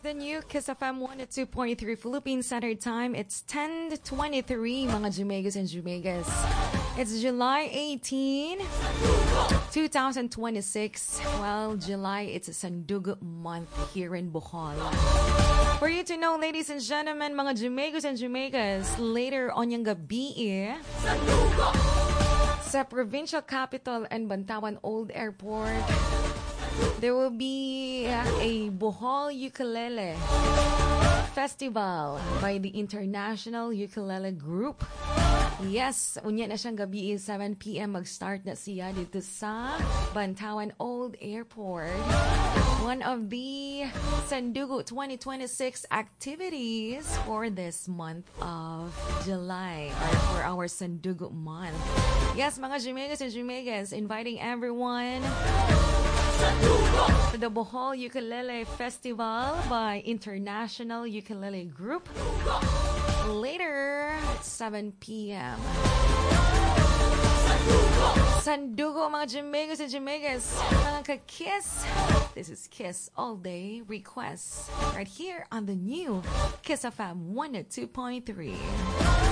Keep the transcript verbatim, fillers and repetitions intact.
the new Kiss F M one oh two point three Philippine Standard Time. It's ten twenty-three, mga Jumegas and Jumegas. It's July eighteenth, twenty twenty-six. Well, July, it's a Sandugo month here in Bohol. For you to know, ladies and gentlemen, mga Jumegas and Jumegas, later on yung gabi eh, sa provincial capital and Bantawan Old Airport, there will be a Bohol Ukulele Festival by the International Ukulele Group. Yes, unya na siyang gabi, seven p.m. mag-start na siya dito sa Bantawan Old Airport. One of the Sandugo twenty twenty-six activities for this month of July, or for our Sandugo month. Yes, mga Jumegas and Jumegas, inviting everyone for the Bohol Ukulele Festival by International Ukulele Group. Later at seven p.m. Sandugo, mga Jumegas and Jumegas, mga ka-kiss. This is Kiss All Day Requests right here on the new Kiss F M one oh two point three.